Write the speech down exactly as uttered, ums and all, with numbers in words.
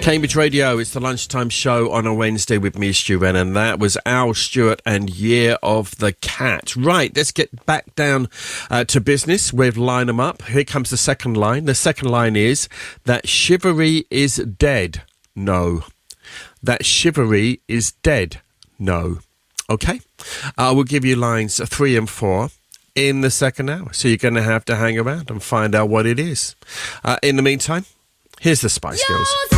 Cambridge Radio, it's the lunchtime show on a Wednesday with me, Stu Wren, and that was Al Stewart and Year of the Cat. Right, let's get back down uh, to business with Line 'em Up. Here comes the second line. The second line is that chivalry is dead. No. That chivalry is dead. No. Okay? I uh, will give you lines three and four in the second hour, so you're going to have to hang around and find out what it is. Uh, in the meantime, here's the Spice Girls.